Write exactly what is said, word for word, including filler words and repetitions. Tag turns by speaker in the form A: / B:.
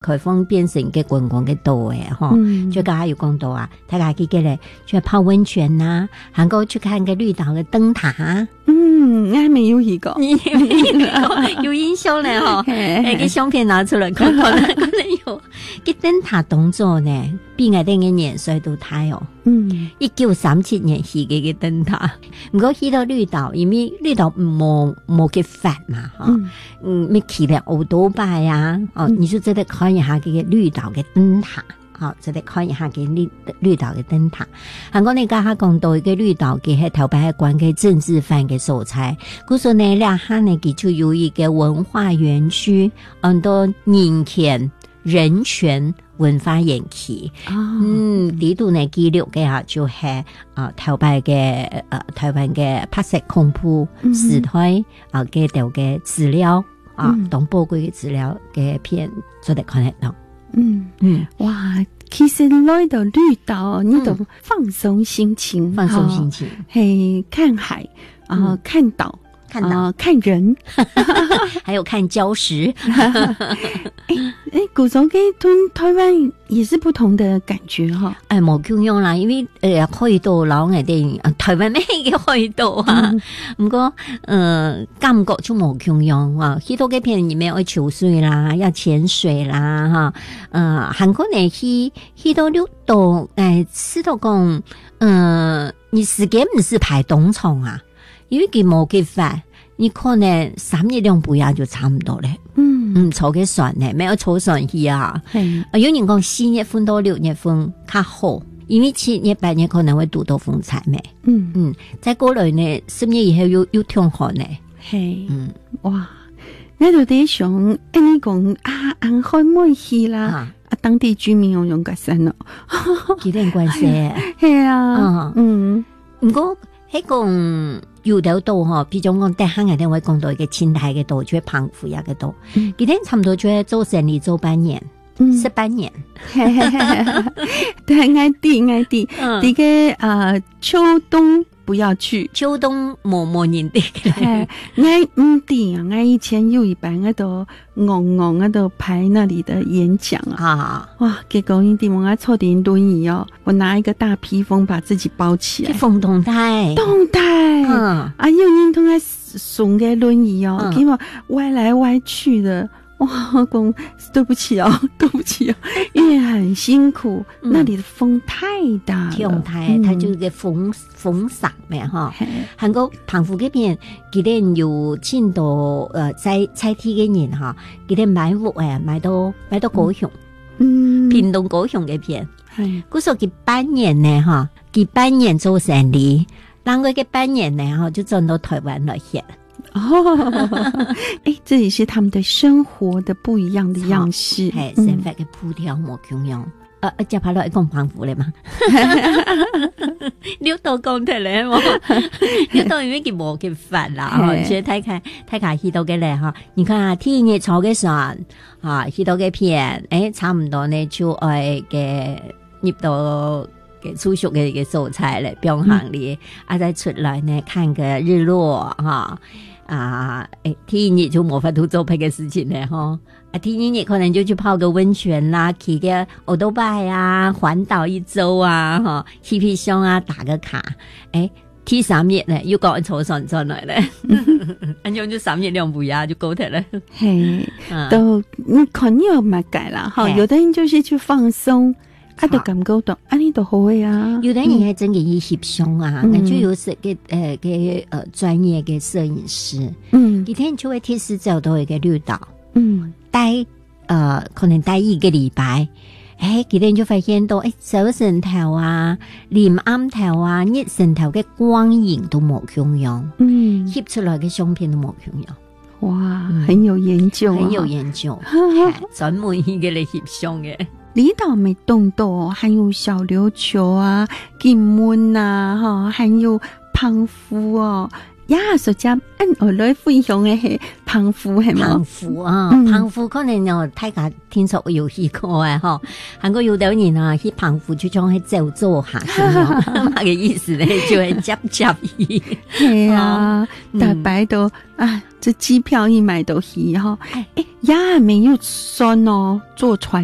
A: 開封變成嘅觀光嘅島誒，哈、嗯，就剛才有講到啊，大家去嘅咧去泡溫泉呐、啊，還夠去看個綠島嘅燈塔。
B: 嗯，我還沒有去過，
A: 你沒有有印象咧哈？誒，個相片拿出來看看，可能有。個燈塔動作呢，比我哋嘅年歲都大哦。嗯，一九三七年起嘅個燈塔，不過去到綠島，因為綠島冇冇嘅發嘛，哈，嗯，沒去了好多擺呀，哦，你就值得看一下這個綠島嘅燈塔。好，就嚟看一下嘅綠綠島嘅燈塔。韓國你家下講到一個綠島嘅係頭擺係關嘅政治犯嘅所在，故說呢兩下呢佢就有一個文化園區，很多人權人權文化園區。哦、嗯，呢度呢記錄嘅啊就係啊頭擺嘅誒台灣嘅白色恐怖時代啊嘅度嘅資料啊，當寶貴嘅資料嘅片就嚟看得到。
B: 嗯嗯，哇！其實來到綠島，你都放鬆心情，
A: 放鬆心情，
B: 嘿，看海啊、呃嗯，看島，
A: 看島、
B: 呃，看人，
A: 還有看礁石。
B: 哎哎，古早嘅同台灣也是不同的感覺哈。
A: 哎，冇咁樣啦，因為誒海島老外哋台灣咩嘅海島啊，不過呃感覺就冇咁樣啊。許多嘅片裡面要游水啦，要潛水啦，哈，呃，韓國呢去去到綠島，誒，知道講，呃，你時間唔是排東廠啊，因為佢冇嘅法。你可能三日兩補呀就差唔多咧，嗯嗯，坐嘅船咧，沒有坐船去啊，係啊，有人講四月份到六月份較好，因為七月八月可能會拄到風采咩，嗯嗯，再過來呢，十月以後又又天寒咧，
B: 係，嗯，哇，我就啲想，誒你講啊，安海妹去啦，啊，當地居民用用個山咯，
A: 幾點關係？
B: 係啊，嗯，
A: 唔過喺講。有條島嗬，比如講，第下日咧會講到一個清代嘅島，就係澎湖一個島，佢哋差唔多就係做生意做半年，十八年。
B: 對，愛啲愛啲，啲嘅啊秋冬不要去，
A: 秋冬冇冇人哋嘅。
B: 愛唔啲啊，愛以前有一班嗰度戇戇嗰度排那裡的演講啊，哇，結果一啲我愛坐點輪椅哦，我拿一個大披風把自己包起來，
A: 風動態，
B: 動態，嗯，啊，有人同佢送嘅輪椅哦，給我歪來歪去的。哇，公，對不起哦，對不起哦，因為很辛苦，嗯、那裡的風太大了，
A: 風太，它就個風風沙咩哈？韓國澎湖嗰邊，佢哋有見到呃在在地嘅人哈，佢哋買屋誒，買到買到高雄，嗯，屏東高雄嗰邊，係，嗰時候佢半年呢哈，佢半年做生意，然後佢半年呢哈就轉到台灣來學。
B: 哦，哎，這也是他們的生活的不一樣的樣式，
A: 係生活嘅步調冇咁樣。呃，接下來講澎湖咧嘛，你都講得咧嘛，你當然佢冇嘅法啦，嗬，即係睇下睇下去到嘅咧哈，你看啊，天熱坐嘅船啊，去到嘅片，誒，差唔多呢就愛嘅入到嘅住宿嘅嘅素材咧，邊行裡啊，再出來呢看個日落哈。啊，誒，天熱就冇法度做別嘅事情咧，嗬。啊，天熱可能就去泡個溫泉啦，去個歐多拜啊，環島一周啊，嗬，去皮箱啊，打個卡。誒，天三熱咧，要講坐船上來咧，咁樣就三日兩補呀，就夠得咧。
B: 嘿，都你看你有乜計啦，哈，有的人就是去放鬆。啊，都感覺到，啊，你都好嘅啊！
A: 有的人係真嘅去翕相啊，那、嗯、就有時嘅誒嘅誒專業嘅攝影師，嗯，幾天就會貼時走到一個綠島，嗯，待呃可能待一個禮拜，誒，幾天就發現到誒早晨頭啊、連啱頭啊、日晨頭嘅光影都冇咁樣，嗯，翕出來嘅相片都冇咁樣，
B: 哇，嗯、很有研究、啊，
A: 很有研究，專門一個嚟翕相嘅。
B: 離島沒動到，還有小琉球啊、金門啊，哈，還有澎湖哦， 呀，所讲按我来分享的是澎湖系嘛？
A: 澎湖啊，澎湖可能哦，大家聽說有去過誒吼，韓國有啲人啊去澎湖就將去走走下，乜嘅意思咧？就係接接去，
B: 係啊，大白都啊，這機票一買都去哈，哎呀，沒有算哦，坐船。